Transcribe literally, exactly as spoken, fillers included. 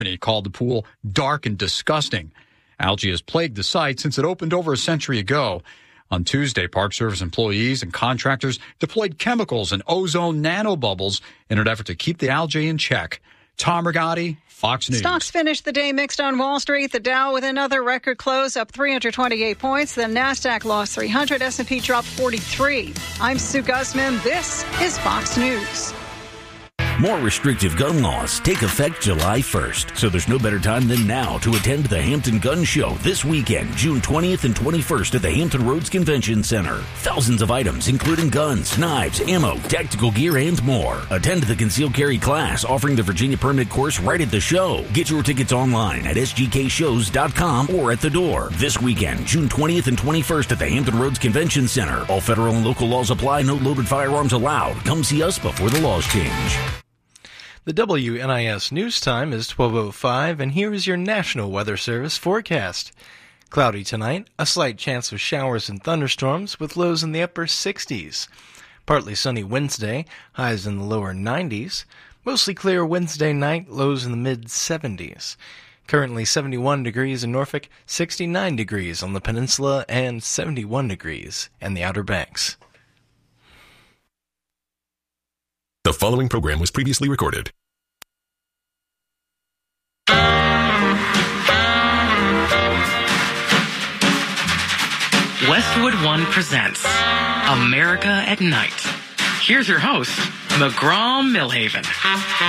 He called the pool dark and disgusting. Algae has plagued the site since it opened over a century ago. On Tuesday, Park Service employees and contractors deployed chemicals and ozone nanobubbles in an effort to keep the algae in check. Tom Rigotti, Fox News. Stocks finished the day mixed on Wall Street. The Dow with another record close, up three hundred twenty-eight points. The Nasdaq lost three hundred. S and P dropped forty-three. I'm Sue Guzman. This is Fox News. More restrictive gun laws take effect July first, so there's no better time than now to attend the Hampton Gun Show this weekend, June twentieth and twenty-first at the Hampton Roads Convention Center. Thousands of items, including guns, knives, ammo, tactical gear, and more. Attend the concealed carry class offering the Virginia Permit course right at the show. Get your tickets online at s g k shows dot com or at the door. This weekend, June twentieth and twenty-first at the Hampton Roads Convention Center. All federal and local laws apply. No loaded firearms allowed. Come see us before the laws change. The W N I S news time is twelve oh five, and here is your National Weather Service forecast. Cloudy tonight, a slight chance of showers and thunderstorms with lows in the upper sixties. Partly sunny Wednesday, highs in the lower nineties. Mostly clear Wednesday night, lows in the mid-seventies. Currently seventy-one degrees in Norfolk, sixty-nine degrees on the peninsula, and seventy-one degrees in the Outer Banks. The following program was previously recorded. Westwood One presents America at Night. Here's your host, McGraw Millhaven.